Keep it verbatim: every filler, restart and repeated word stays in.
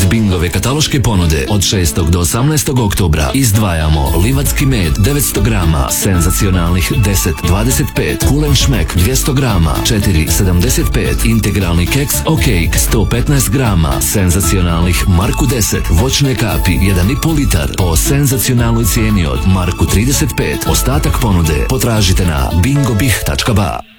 Bingove kataloške ponude od šestog do osamnaestog oktobra izdvajamo livatski med devetsto grama, senzacionalnih deset dvadeset pet, kulen šmek dvjesto grama, četiri sedamdeset pet, integralni keks Okejk sto petnaest grama, senzacionalnih Marku deset, voćne kapi jedan i po litar po senzacionalnoj cijeni od Marku trideset pet. Ostatak ponude potražite na bingobih tačka ba.